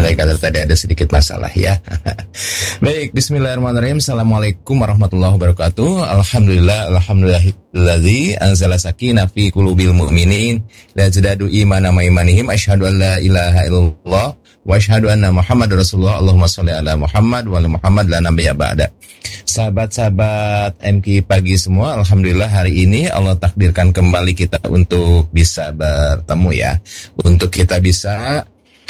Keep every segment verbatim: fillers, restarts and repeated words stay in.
Andai kata tadi ada sedikit masalah ya. Baik, bismillahirrahmanirrahim. Assalamualaikum warahmatullahi wabarakatuh. Alhamdulillah, alhamdulillahilladzi anzala sakinah fi qulubil mu'minin la yazdadu imana ma imanihim. Asyhadu an la ilaha illallah wa asyhadu anna Muhammadar Rasulullah. Allahumma shalli ala Muhammad wa ala Muhammad la nabiyya ba'da. Sahabat-sahabat M K pagi semua, alhamdulillah hari ini Allah takdirkan kembali kita untuk bisa bertemu ya, untuk kita bisa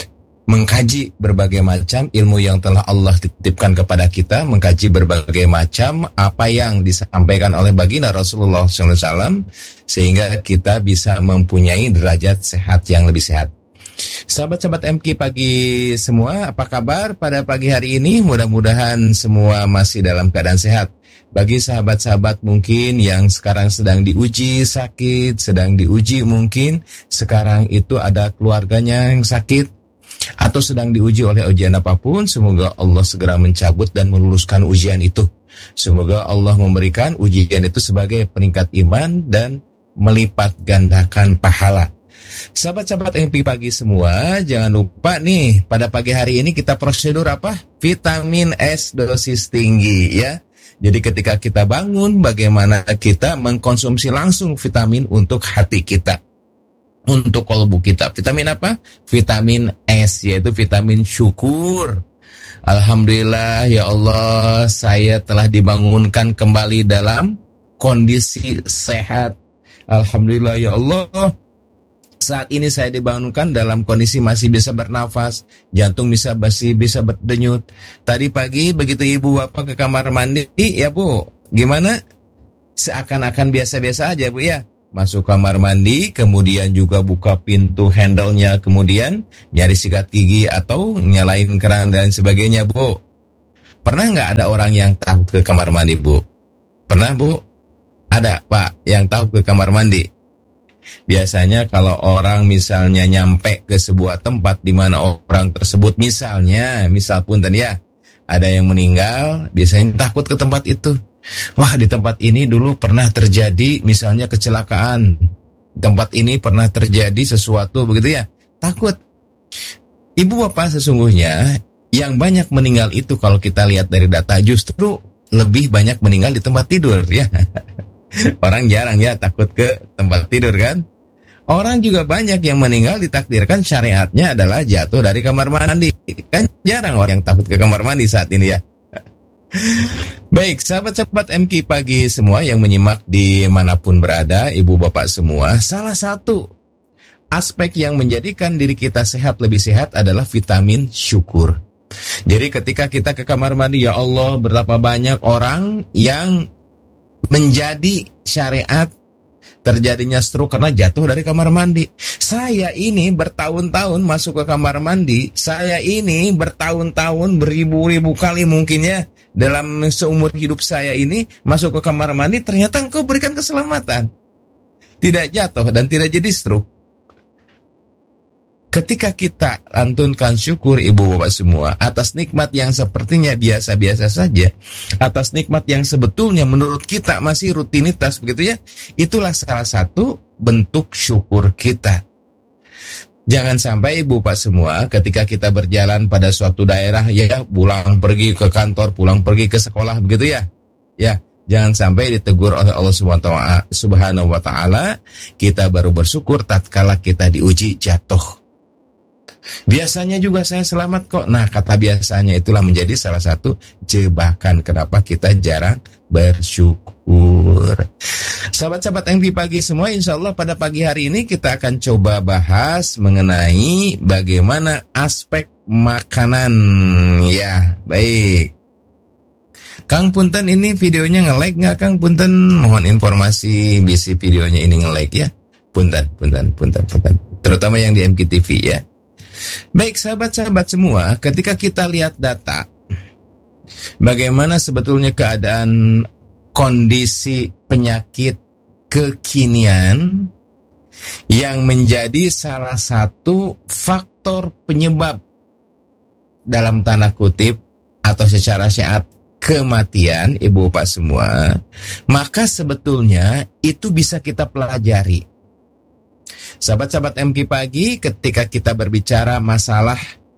mengkaji berbagai macam ilmu yang telah Allah titipkan kepada kita, mengkaji berbagai macam apa yang disampaikan oleh baginda Rasulullah shallallahu alaihi wasallam, sehingga kita bisa mempunyai derajat sehat yang lebih sehat. Sahabat-sahabat M K pagi semua, apa kabar pada pagi hari ini? Mudah-mudahan semua masih dalam keadaan sehat. Bagi sahabat-sahabat mungkin yang sekarang sedang diuji sakit, sedang diuji mungkin sekarang itu ada keluarganya yang sakit, atau sedang diuji oleh ujian apapun, semoga Allah segera mencabut dan meluluskan ujian itu. Semoga Allah memberikan ujian itu sebagai peningkat iman dan melipat gandakan pahala. Sahabat-sahabat M P pagi semua, jangan lupa nih, pada pagi hari ini kita prosedur apa? Vitamin S dosis tinggi ya. Jadi ketika kita bangun, bagaimana kita mengkonsumsi langsung vitamin untuk hati kita, untuk kolbu kita. Vitamin apa? Vitamin S, yaitu vitamin syukur. Alhamdulillah ya Allah, saya telah dibangunkan kembali dalam kondisi sehat. Alhamdulillah ya Allah, saat ini saya dibangunkan dalam kondisi masih bisa bernafas, jantung bisa masih bisa berdenyut. Tadi pagi begitu ibu bapak ke kamar mandi, ya bu, gimana? Seakan-akan biasa-biasa aja bu ya. Masuk kamar mandi, kemudian juga buka pintu handle-nya, kemudian nyari sikat gigi atau nyalain keran dan sebagainya bu. Pernah nggak ada orang yang tahu ke kamar mandi bu? Pernah bu? Ada pak yang tahu ke kamar mandi? Biasanya kalau orang misalnya nyampe ke sebuah tempat di mana orang tersebut misalnya, misal punten ya, ada yang meninggal, biasanya takut ke tempat itu. Wah, di tempat ini dulu pernah terjadi misalnya kecelakaan. Tempat ini pernah terjadi sesuatu begitu ya. Takut. Ibu bapak sesungguhnya yang banyak meninggal itu kalau kita lihat dari data justru lebih banyak meninggal di tempat tidur ya. Orang jarang ya takut ke tempat tidur kan. Orang juga banyak yang meninggal ditakdirkan syariatnya adalah jatuh dari kamar mandi. Kan jarang orang yang takut ke kamar mandi saat ini ya. Baik, sahabat-sahabat M K pagi semua yang menyimak dimanapun berada, ibu bapak semua, salah satu aspek yang menjadikan diri kita sehat lebih sehat adalah vitamin syukur. Jadi ketika kita ke kamar mandi, ya Allah, berapa banyak orang yang menjadi syariat terjadinya stroke karena jatuh dari kamar mandi. Saya ini bertahun-tahun masuk ke kamar mandi, saya ini bertahun-tahun beribu-ribu kali mungkin ya dalam seumur hidup saya ini masuk ke kamar mandi, ternyata engkau berikan keselamatan, tidak jatuh dan tidak jadi stroke. Ketika kita lantunkan syukur ibu bapak semua atas nikmat yang sepertinya biasa-biasa saja, atas nikmat yang sebetulnya menurut kita masih rutinitas begitu ya, itulah salah satu bentuk syukur kita. Jangan sampai ibu bapak semua ketika kita berjalan pada suatu daerah ya, pulang pergi ke kantor, pulang pergi ke sekolah begitu ya, ya jangan sampai ditegur oleh Allah Subhanahu wa Ta'ala, kita baru bersyukur tatkala kita diuji jatuh. Biasanya juga saya selamat kok. Nah, kata biasanya itulah menjadi salah satu jebakan kenapa kita jarang bersyukur. Sahabat-sahabat yang di pagi semua, insya Allah pada pagi hari ini kita akan coba bahas mengenai bagaimana aspek makanan. Ya, baik. Kang Punten, ini videonya nge-like nggak Kang Punten? Mohon informasi bisi videonya ini nge-like ya. Punten, Punten, Punten, Punten. Terutama yang di M K T V ya. Baik sahabat-sahabat semua, ketika kita lihat data, bagaimana sebetulnya keadaan kondisi penyakit kekinian yang menjadi salah satu faktor penyebab dalam tanda kutip atau secara syariat kematian ibu bapak semua, maka sebetulnya itu bisa kita pelajari. Sahabat-sahabat M K pagi, ketika kita berbicara masalah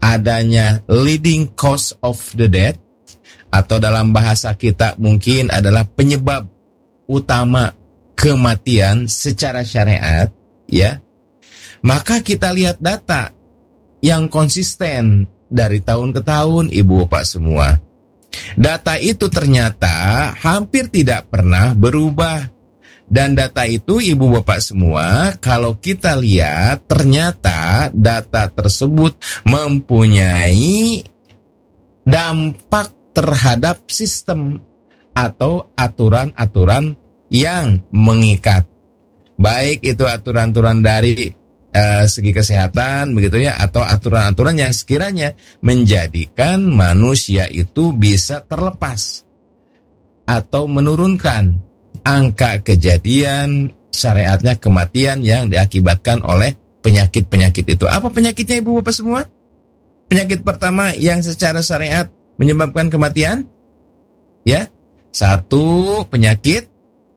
adanya leading cause of the death, atau dalam bahasa kita mungkin adalah penyebab utama kematian secara syariat, ya, maka kita lihat data yang konsisten dari tahun ke tahun, ibu bapak semua. Data itu ternyata hampir tidak pernah berubah. Dan data itu ibu bapak semua, kalau kita lihat ternyata data tersebut mempunyai dampak terhadap sistem atau aturan-aturan yang mengikat. Baik itu aturan-aturan dari uh, segi kesehatan begitu ya, atau aturan-aturan yang sekiranya menjadikan manusia itu bisa terlepas atau menurunkan angka kejadian syariatnya kematian yang diakibatkan oleh penyakit-penyakit itu. Apa penyakitnya ibu bapak semua? Penyakit pertama yang secara syariat menyebabkan kematian, ya, satu penyakit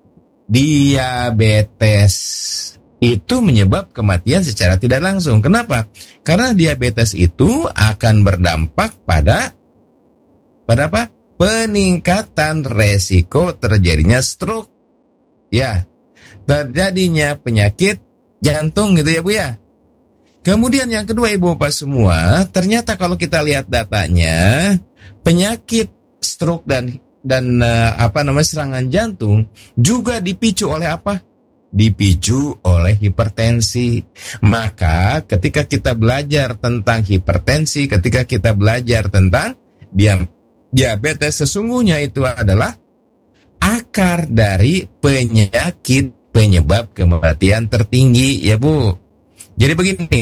diabetes. Itu menyebab kematian secara tidak langsung. Kenapa? Karena diabetes itu akan berdampak pada pada apa? Peningkatan resiko terjadinya stroke. Ya, terjadinya penyakit jantung gitu ya Bu ya. Kemudian yang kedua ibu bapak semua, ternyata kalau kita lihat datanya, penyakit stroke dan dan uh, apa namanya serangan jantung juga dipicu oleh apa? Dipicu oleh hipertensi. Maka ketika kita belajar tentang hipertensi, ketika kita belajar tentang diabetes, sesungguhnya itu adalah akar dari penyakit penyebab kematian tertinggi ya Bu. Jadi begini,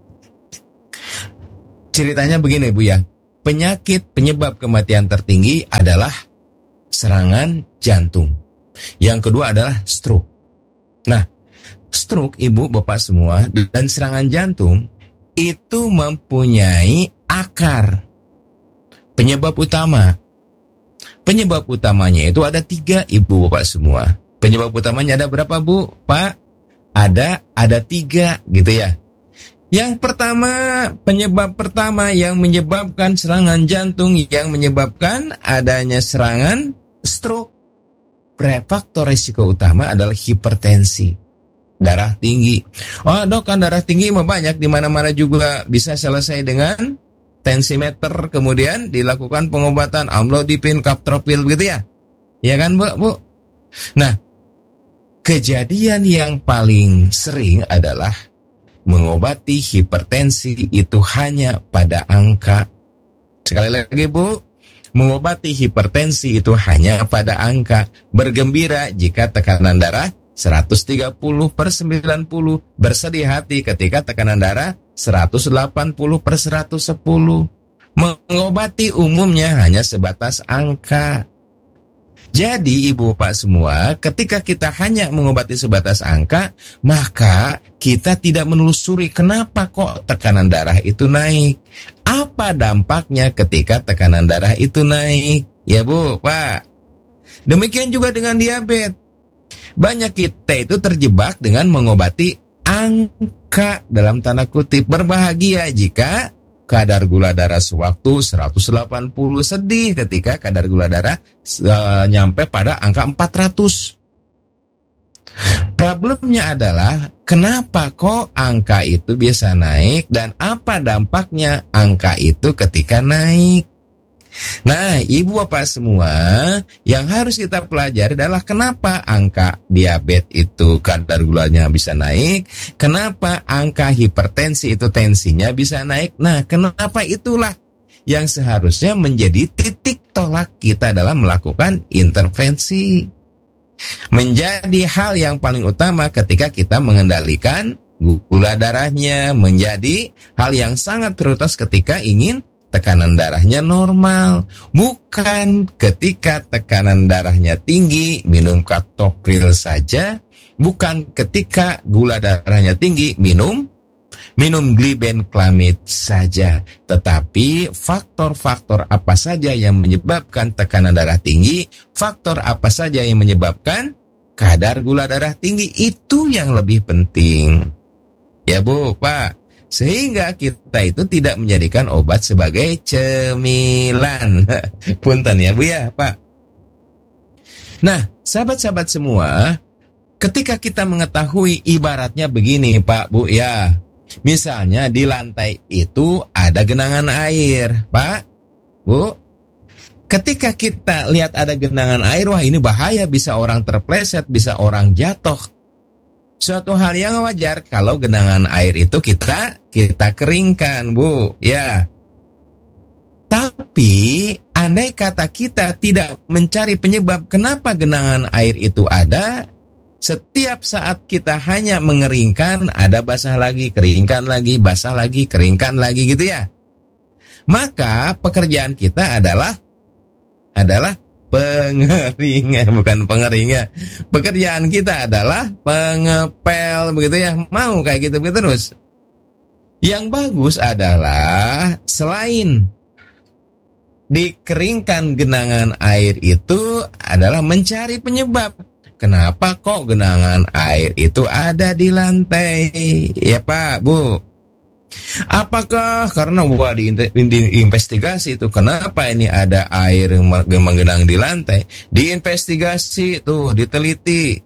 ceritanya begini Bu ya, penyakit penyebab kematian tertinggi adalah serangan jantung. Yang kedua adalah stroke. Nah, stroke ibu bapak semua dan serangan jantung itu mempunyai akar penyebab utama. Penyebab utamanya itu ada tiga ibu bapak semua. Penyebab utamanya ada berapa Bu? Pak? Ada, ada tiga gitu ya. Yang pertama, penyebab pertama yang menyebabkan serangan jantung, yang menyebabkan adanya serangan stroke. Faktor risiko utama adalah hipertensi, darah tinggi. Oh dok, kan darah tinggi mah banyak, di mana-mana juga bisa selesai dengan tensimeter, kemudian dilakukan pengobatan amlodipin, kaptropil begitu ya. Ya kan Bu? Bu? Nah, kejadian yang paling sering adalah mengobati hipertensi itu hanya pada angka. Sekali lagi Bu, mengobati hipertensi itu hanya pada angka. Bergembira jika tekanan darah seratus tiga puluh per sembilan puluh, bersedih hati ketika tekanan darah seratus delapan puluh per seratus sepuluh. Mengobati umumnya hanya sebatas angka. Jadi ibu bapak semua, ketika kita hanya mengobati sebatas angka, maka kita tidak menelusuri kenapa kok tekanan darah itu naik. Apa dampaknya ketika tekanan darah itu naik? Ya Bu, Pak. Demikian juga dengan diabetes. Banyak kita itu terjebak dengan mengobati angka dalam tanda kutip. Berbahagia jika kadar gula darah sewaktu seratus delapan puluh, sedih ketika kadar gula darah uh, nyampe pada angka empat ratus. Problemnya adalah kenapa kok angka itu biasa naik dan apa dampaknya angka itu ketika naik. Nah, ibu bapak semua, yang harus kita pelajari adalah kenapa angka diabetes itu kadar gulanya bisa naik, kenapa angka hipertensi itu tensinya bisa naik. Nah, kenapa itulah yang seharusnya menjadi titik tolak kita dalam melakukan intervensi. Menjadi hal yang paling utama ketika kita mengendalikan gula darahnya, menjadi hal yang sangat prioritas ketika ingin tekanan darahnya normal. Bukan ketika tekanan darahnya tinggi minum kaptopril saja, bukan ketika gula darahnya tinggi minum minum glibenclamid saja, tetapi faktor-faktor apa saja yang menyebabkan tekanan darah tinggi, faktor apa saja yang menyebabkan kadar gula darah tinggi, itu yang lebih penting. Ya Bu, Pak. Sehingga kita itu tidak menjadikan obat sebagai cemilan. Punten ya Bu ya, Pak. Nah, sahabat-sahabat semua, ketika kita mengetahui ibaratnya begini Pak, Bu ya. Misalnya di lantai itu ada genangan air, Pak, Bu. Ketika kita lihat ada genangan air, wah ini bahaya, bisa orang terpleset, bisa orang jatuh. Suatu hal yang wajar kalau genangan air itu kita kita keringkan, Bu, ya. Tapi andai kata kita tidak mencari penyebab kenapa genangan air itu ada, setiap saat kita hanya mengeringkan, ada basah lagi, keringkan lagi, basah lagi, keringkan lagi gitu ya. Maka pekerjaan kita adalah adalah pengeringan, bukan pengeringnya. Pekerjaan kita adalah pengepel, begitu ya. Mau kayak gitu begitu terus. Yang bagus adalah selain dikeringkan genangan air itu adalah mencari penyebab. Kenapa kok genangan air itu ada di lantai? Ya Pak, Bu. Apakah karena gua diinvestigasi itu kenapa ini ada air yang menggenang di lantai? Diinvestigasi tuh, diteliti.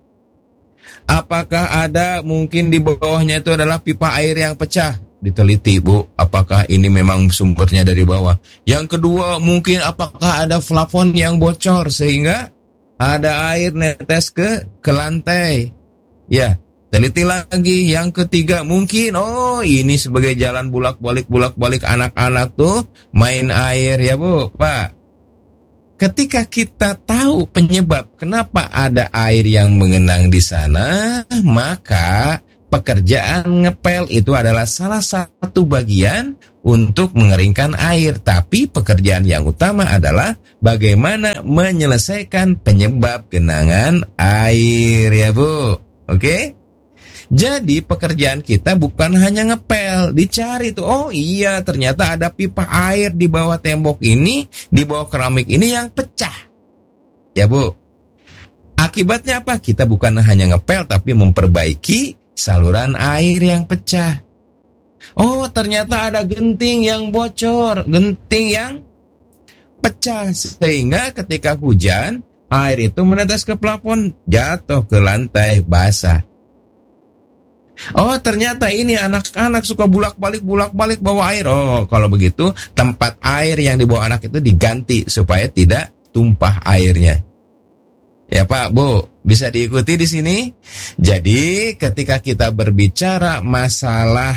Apakah ada mungkin di bawahnya itu adalah pipa air yang pecah? Diteliti, Bu. Apakah ini memang sumbernya dari bawah? Yang kedua, mungkin apakah ada plafon yang bocor sehingga ada air netes ke ke lantai? Ya. Teliti lagi. Yang ketiga, mungkin oh ini sebagai jalan bulak-balik bulak-balik anak-anak tuh main air ya Bu, Pak. Ketika kita tahu penyebab kenapa ada air yang mengenang di sana, maka pekerjaan ngepel itu adalah salah satu bagian untuk mengeringkan air. Tapi pekerjaan yang utama adalah bagaimana menyelesaikan penyebab genangan air ya Bu. Oke? Jadi pekerjaan kita bukan hanya ngepel, dicari tuh, oh iya ternyata ada pipa air di bawah tembok ini, di bawah keramik ini yang pecah. Ya Bu. Akibatnya apa? Kita bukan hanya ngepel tapi memperbaiki saluran air yang pecah. Oh ternyata ada genting yang bocor, genting yang pecah. Sehingga ketika hujan, air itu menetes ke plafon, jatuh ke lantai basah. Oh ternyata ini anak-anak suka bulak-balik bulak-balik bawa air. Oh kalau begitu tempat air yang dibawa anak itu diganti supaya tidak tumpah airnya. Ya Pak, Bu, bisa diikuti di sini. Jadi ketika kita berbicara masalah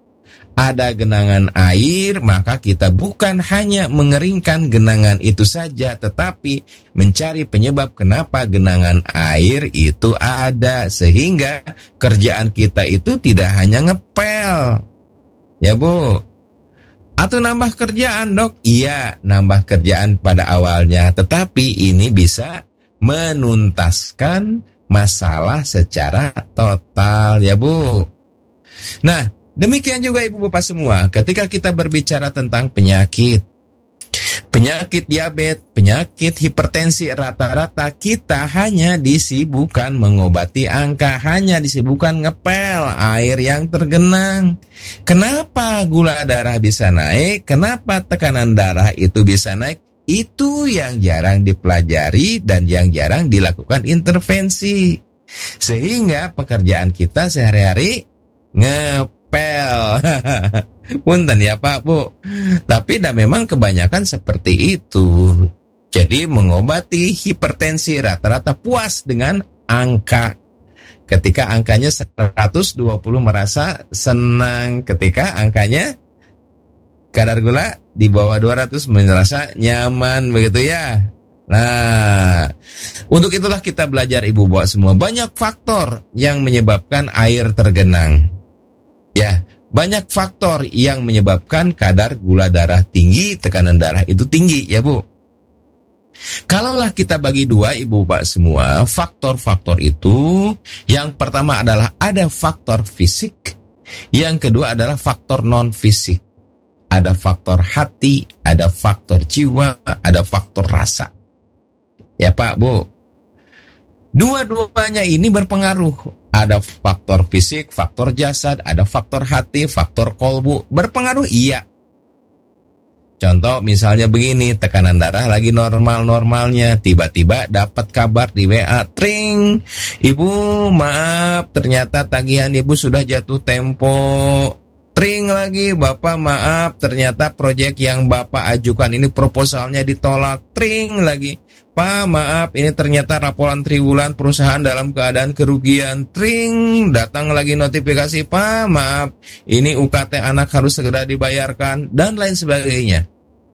ada genangan air, maka kita bukan hanya mengeringkan genangan itu saja, tetapi mencari penyebab kenapa genangan air itu ada. Sehingga kerjaan kita itu tidak hanya ngepel. Ya Bu. Atau nambah kerjaan Dok? Iya, nambah kerjaan pada awalnya. Tetapi ini bisa menuntaskan masalah secara total ya Bu. Nah, demikian juga Ibu Bapak semua, ketika kita berbicara tentang penyakit, penyakit diabetes, penyakit hipertensi, rata-rata kita hanya disibukkan mengobati angka, hanya disibukkan ngepel air yang tergenang. Kenapa gula darah bisa naik? Kenapa tekanan darah itu bisa naik? Itu yang jarang dipelajari dan yang jarang dilakukan intervensi. Sehingga pekerjaan kita sehari-hari ngepel. Punten ya Pak, Bu. Tapi dah memang kebanyakan seperti itu. Jadi mengobati hipertensi rata-rata puas dengan angka. Ketika angkanya seratus dua puluh merasa senang. Ketika angkanya kadar gula di bawah dua ratus merasa nyaman, begitu ya. Nah, untuk itulah kita belajar Ibu Bapak semua. Banyak faktor yang menyebabkan air tergenang. Ya, banyak faktor yang menyebabkan kadar gula darah tinggi, tekanan darah itu tinggi, ya Bu. Kalaulah kita bagi dua Ibu Bapak semua, faktor-faktor itu, yang pertama adalah ada faktor fisik, yang kedua adalah faktor non-fisik. Ada faktor hati, ada faktor jiwa, ada faktor rasa. Ya Pak, Bu. Dua-duanya ini berpengaruh. Ada faktor fisik, faktor jasad, ada faktor hati, faktor kolbu. Berpengaruh? Iya. Contoh misalnya begini, tekanan darah lagi normal-normalnya, tiba-tiba dapat kabar di W A, tring, ibu maaf ternyata tagihan ibu sudah jatuh tempo. Tring lagi, bapak maaf ternyata proyek yang bapak ajukan ini proposalnya ditolak. Tring lagi, pak maaf ini ternyata laporan triwulan perusahaan dalam keadaan kerugian. Tring, datang lagi notifikasi, pak maaf ini U K T anak harus segera dibayarkan, dan lain sebagainya.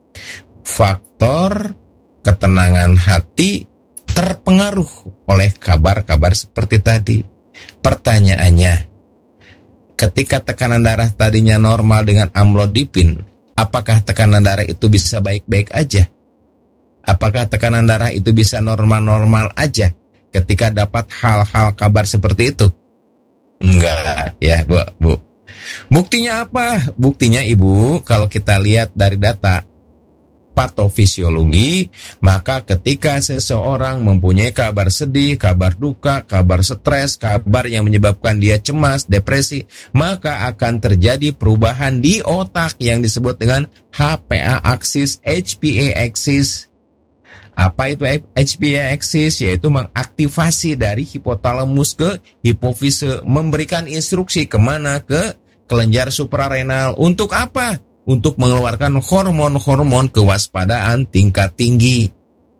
Faktor ketenangan hati terpengaruh oleh kabar-kabar seperti tadi. Pertanyaannya, ketika tekanan darah tadinya normal dengan amlodipin, apakah tekanan darah itu bisa baik-baik aja? Apakah tekanan darah itu bisa normal-normal aja ketika dapat hal-hal kabar seperti itu? Enggak, ya Bu. Bu. Buktinya apa? Buktinya Ibu, kalau kita lihat dari data patofisiologi, maka ketika seseorang mempunyai kabar sedih, kabar duka, kabar stres, kabar yang menyebabkan dia cemas, depresi, maka akan terjadi perubahan di otak yang disebut dengan H P A axis, H P A axis. Apa itu H P A axis? Yaitu mengaktifasi dari hipotalamus ke hipofise, memberikan instruksi kemana, ke kelenjar suprarenal. Untuk apa? Untuk mengeluarkan hormon-hormon kewaspadaan tingkat tinggi.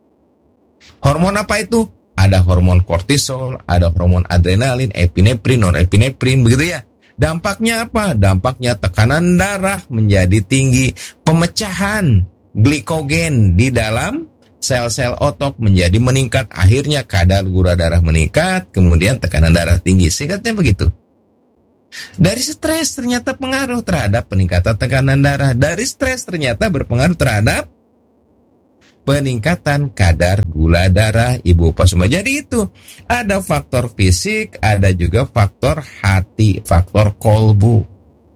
Hormon apa itu? Ada hormon kortisol, ada hormon adrenalin, epinefrin, norepinefrin, begitu ya. Dampaknya apa? Dampaknya tekanan darah menjadi tinggi, pemecahan glikogen di dalam sel-sel otot menjadi meningkat, akhirnya kadar gula darah meningkat, kemudian tekanan darah tinggi. Singkatnya begitu. Dari stres ternyata pengaruh terhadap peningkatan tekanan darah. Dari stres ternyata berpengaruh terhadap peningkatan kadar gula darah Ibu Bapak semua. Jadi itu ada faktor fisik, ada juga faktor hati, faktor kolbu.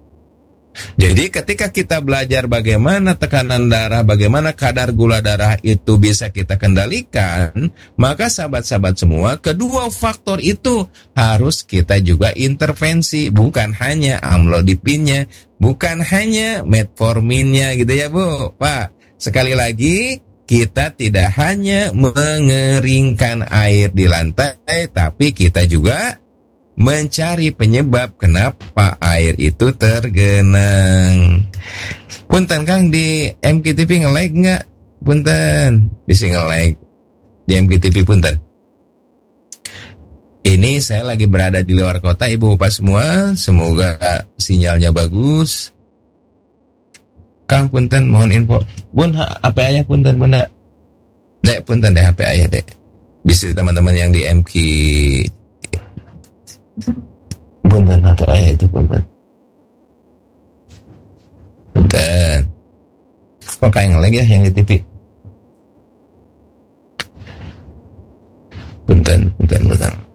Jadi ketika kita belajar bagaimana tekanan darah, bagaimana kadar gula darah itu bisa kita kendalikan, maka sahabat-sahabat semua, kedua faktor itu harus kita juga intervensi, bukan hanya amlodipinnya, bukan hanya metforminnya gitu ya Bu, Pak. Sekali lagi, kita tidak hanya mengeringkan air di lantai, tapi kita juga mencari penyebab kenapa air itu tergenang. Punten Kang, di M K T V nge-like nggak? Punten, bisa nge-like di M K T V punten. Ini saya lagi berada di luar kota Ibu Bapak semua, semoga sinyalnya bagus. Kang punten, mohon info. Bun, H P ayah punten bunda. Dek punten deh H P ayah dek. Bisa teman-teman yang di M K punten H P ayah itu punten. Punten. Kok kayak nge-lag ya yang di T V? Punten, punten, punten.